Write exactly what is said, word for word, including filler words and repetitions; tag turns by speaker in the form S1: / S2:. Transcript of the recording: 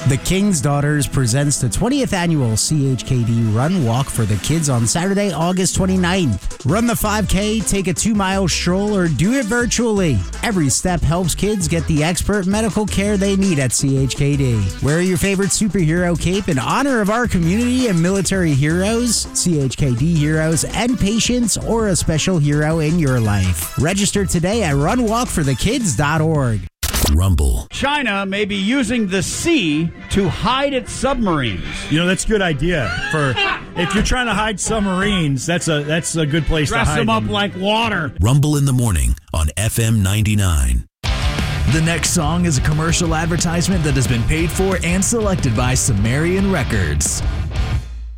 S1: The King's Daughters presents the twentieth annual C H K D Run Walk for the Kids on Saturday, August twenty-ninth. Run the five K, take a two-mile stroll, or do it virtually. Every step helps kids get the expert medical care they need at C H K D. Wear your favorite superhero cape in honor of our community and military heroes, C H K D heroes, and patients, or a special hero in your life. Register today at run walk for the kids dot org.
S2: Rumble.
S3: China may be using the sea to hide its submarines.
S4: You know, that's a good idea. For if you're trying to hide submarines, that's a that's a good place
S3: Dress
S4: to hide
S3: them up
S4: them.
S3: like water.
S2: Rumble in the morning on F M ninety-nine.
S5: The next song is a commercial advertisement that has been paid for and selected by Sumerian Records.